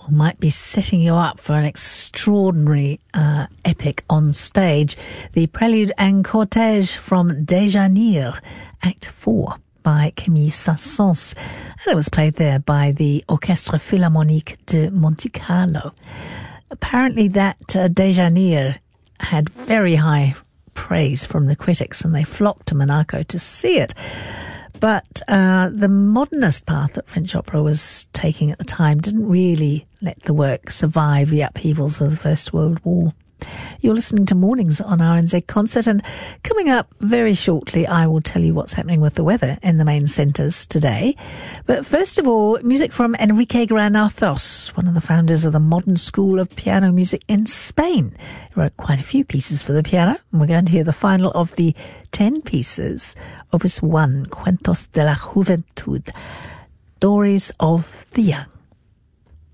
might be setting you up for an extraordinary epic on stage. The Prelude and Cortège from Déjeuner, Act 4 by Camille Saint-Saëns, and it was played there by the Orchestre Philharmonique de Monte Carlo. Apparently that Déjeuner had very high praise from the critics, and they flocked to Monaco to see it. But the modernist path that French opera was taking at the time didn't really let the work survive the upheavals of the First World War. You're listening to Mornings on RNZ Concert, and coming up very shortly I will tell you what's happening with the weather in the main centres today. But first of all, music from Enrique Granados, one of the founders of the modern school of piano music in Spain. He wrote quite a few pieces for the piano, and we're going to hear the final of the 10 pieces, Opus 1, Cuentos de la Juventud, Stories of the Young.